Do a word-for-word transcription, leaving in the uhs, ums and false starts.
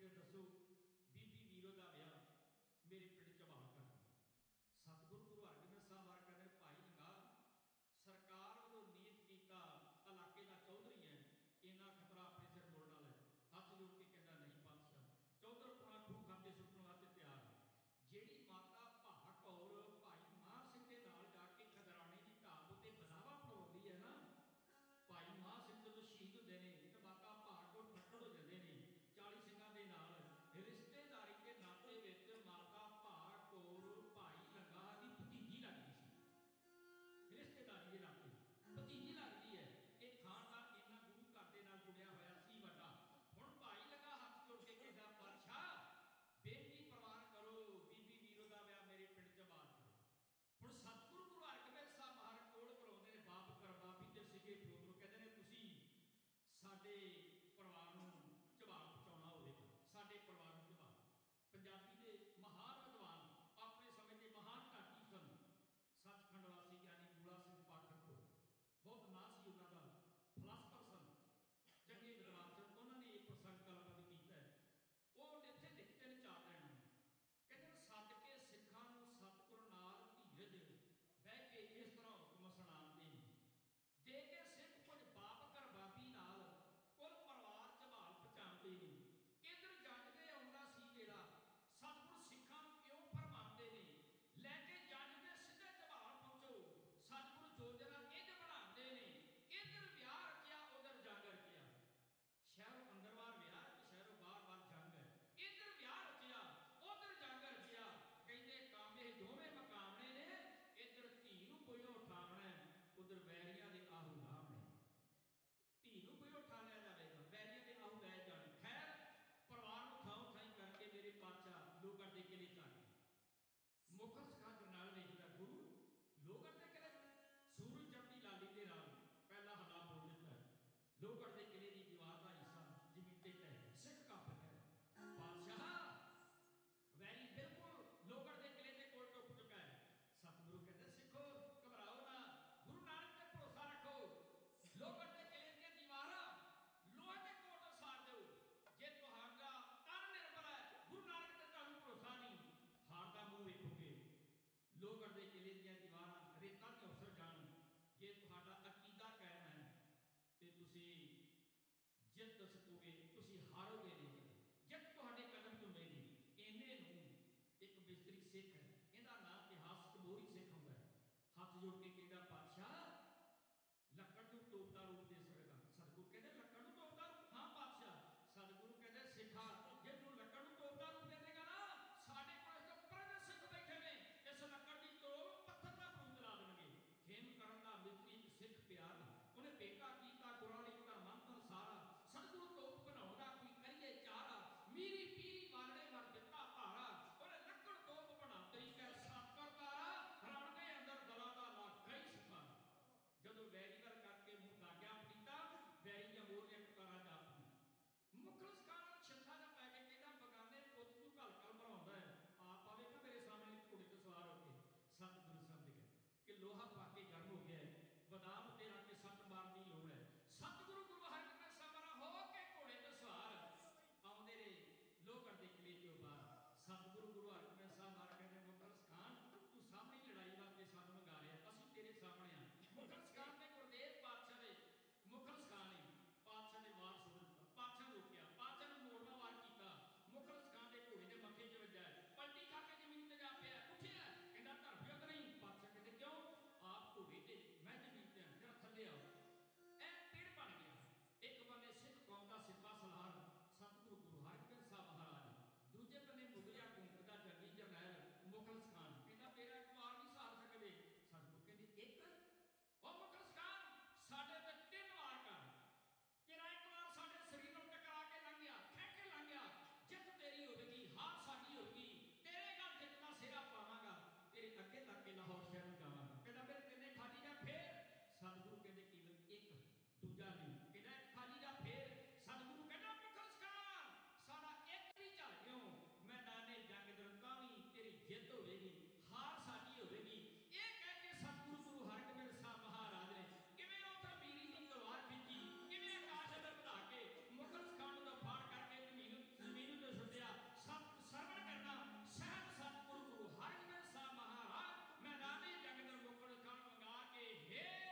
कहते दसो बीबी वीरो का विआह मेरे पिंड झबाल कर दिया। सतगुरु गुरु हरगोबिंद साहब महाराज कहते भाई लंगा सरकार वालों नीत किया इलाके का चौधरी है, इन्ना खतरा अपने सिर मोड़ना लै। हाथ जोड़ के कहता नहीं पातशाह, चौधर पुणा खूह खाते सुटन वास्ते तैयार है। ਜਿਹੜੀ माता भा कौर भाई मां सिंह के नाल जाके खदराने की ढाब उत्ते बधावा पढ़ाउंदी है ना, भाई मां सिंह जदों शहीद होंदे ने ते माता भा कौर फट्टड़ हो जांदे ने चालीस सिंघां दे नाल। रिश्तेदारी के नाते विच माता भा कौर भाई लंगा दी भतीजी लगदी सी, रिश्तेदारी के नाते भतीजी लगदी है। ये खानदान इन्ना गुरु घर दे नाल जुड़िया होया सी वड्डा। हुण भाई लंगा हथ जोड़ के कहदा पातशाह बेनती प्रवान करो, बीबी वीरो का विआह मेरे पिंड च बात करो। हुण सतगुरु गुरु हरगोबिंद साहब महाराज कोल बुलाउंदे ने बाप करबा भी ते सिगे प्रोत नूं कहंदे ने तुसीं साडे परिवार नूं झबाल पहुंचाउणा होवेगा, साडे परिवार नूं झबाल। पंजाबी दे महान विद्वान अपने समय के महान ढाटी सन सचखंड वासी ज्ञानी बूढ़ा सिंह पाठक को बहुत नां सी उन्हां दा, फिलासफर सन, चंगे विद्वान सन। उन्होंने एक प्रसंग कलबद्ध कीता है, वो इत्थे लिखते हैं चार दिन कहते सदके सिखां नूं सतगुर नाल धीरज बह के इस तरह हुक्म सुणाते हैं, दे के सिख कुछ बाप करबाबी नाल कुल परिवार झबाल पहुंचाते हैं। इधर जंज दे आउंदा सी जेड़ा सतगुर सिखां नूं क्यों फरमाते ने लैके जंज दे सीधे झबाल पहुंचो, सतगुर योजना इंज बनाते ने। इधर विआह रखिया उधर जंग रखिया, शहरों अंदर बार विआह शहरों बार बार जंग है। इधर विआह रचिया उधर जंग रचिया, कहते कामे दोवें मकामने ने। इधर धी नूं कोई उठावना उधर वैरियां दे आहू लावने, धी नूं कोई उठा लिया जाएगा वैरियां दे आहू लै जाण। खैर परिवार नूं थां थाई करके मेरे पातशाह लोहगढ़ दे किले च आ गए। मुखर सिखा करनाल लिखदा गुरु लोहगढ़ दे किले सूरज चढ़दी लाली दे नाल पहला हला बोल दिता है। लोहगढ़ के किले की दीवार का हिस्सा जमीन ते ढह गया, सिख कप गया। बादशाह वैरी बिल्कुल लोहगढ़ के किले के कोल टुक चुका है। सतगुरु कहते सिखो घबराओ ना, गुरु नानक ते भरोसा रखो। लोहगढ़ के किले दी दीवार लोहे के कोट सार दो, जे तुहाडा तन निर्भर है गुरु नानक ते तुहानू भरोसा नहीं, हार दा मुंह वेखोगे। लोहगढ़ के किले दी दीवार रेता दी अवसर जान, जे तुहाडा अकीदा कायम है ते तुसी जित सकोगे, तुसी हारोगे नहीं, जित तुहाडे कदम चुमेगी। इन्ने नूं एक बिस्तरी सिख है, इहदा नाम इतिहास बोरी सिख हुंदा है। हाथ जोड़ के कहदा पातशाह लक्कड़ नूं तोप दा रूप दे सकदा। सतगुरु कहंदे लक्कड़ नूं तोप दा रूप, हां पातशाह। सतगुरु कहंदे सिखा जे तूं लक्कड़ नूं तोप दा रूप दे देगा ना, साडे कोल इस उपर दे सिख बैठे ने, इस लक्कड़ दी तोप पत्थर दा रूप चला देणगे। खेम करन दा मिस्त्री एक सिख प्यार उन्हें बेटा कीता कुरान एक दा मंत्र सारा। सतगुरु तोप बनाउंदा कोई करिए चारा, मीरी पीरी वालड़े वर दिता भारा, उन्हें लक्कड़ तोप बना तरीका साफ करतारा, रण दे अंदर दला दा ला कई सिखा। जदों वैरी वर करके मुंह दाग्या पीता, वैरी दी मोर एक तारा जापदी। मुखल सकाल छत्था दा पै के कहदा बगाने पुੱਤ तू घल घल भराउंदा है, आप आवे ना मेरे सामने घोड़े ते सवार हो के। सतगुरु समझ गए कि लोहा पाके गर्म हो गया है, बदाम तेरा के सत बार की लोड़ है। सतगुरु गुरु हरगोबिंद साहब हो के घोड़े ते सवार आउंदे ने लोहगढ़ के किले चों बाहर। सतगुरु गुरु हरगोबिंद साहब महाराज कहते मुखल सखान तू सामने लड़ाई वास्ते सानू मंगा रहा, असीं तेरे सामने आ। मुखल सखान ने गुरदेव पातशाह ने मुखल सखान ने पातशाह ने वार सुन दिता, पातशाह रोकिया, पातशाह ने मोड़ना वार किया, मुखल सखान के घोड़े के मथे च वजा, पलटी खा के जमीन ते जा पिया, उठिया कहता धर पियो कि नहीं। पातशाह कहते क्यों, आप घोड़े ते मैं जमीन ते जरा थले आओ। ऐ पेड़ बन गया, एक बने सिख कौम का सिपा सलार सतगुरु गुरु हरगोबिंद साहब महाराज, दूजे बने मुगलिया हुकूमत का जंगी जरनैल मुखल सखान कहता मेरा एक वार नहीं सार सकते। सतगुरु कहते एक ओ मुखल सखान साडे ते तीन वार कर, तेरा एक बार साडे शरीर नूं टकरा के लंघ गया, खह के लंघ गया, जित तेरी होगी हार साडी होगी, तेरे गल जित दा सिरा पावांगा, तेरे अगे तक के लाहौर शहर नूं जावांगा। कहता मेरे तिन्ने खाली जा। फिर सतगुरु कहते केवल एक दूजा नहीं